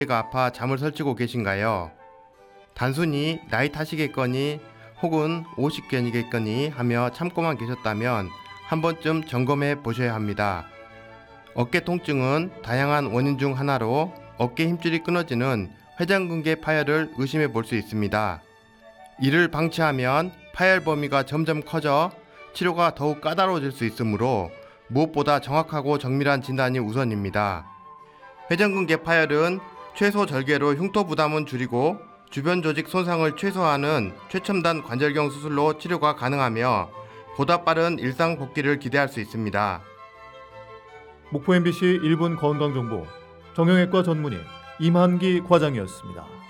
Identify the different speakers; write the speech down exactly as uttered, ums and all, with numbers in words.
Speaker 1: 가 아파 잠을 설치고 계신가요? 단순히 나이 탓이겠거니 혹은 오십견이겠거니 하며 참고만 계셨다면 한 번쯤 점검해 보셔야 합니다. 어깨 통증은 다양한 원인 중 하나로 어깨 힘줄이 끊어지는 회전근개 파열을 의심해 볼 수 있습니다. 이를 방치하면 파열 범위가 점점 커져 치료가 더욱 까다로워질 수 있으므로 무엇보다 정확하고 정밀한 진단이 우선입니다. 회전근개 파열은 최소 절개로 흉터 부담은 줄이고 주변 조직 손상을 최소화하는 최첨단 관절경 수술로 치료가 가능하며 보다 빠른 일상 복귀를 기대할 수 있습니다.
Speaker 2: 목포 엠비씨 일 분 건강정보 정형외과 전문의 임한기 과장이었습니다.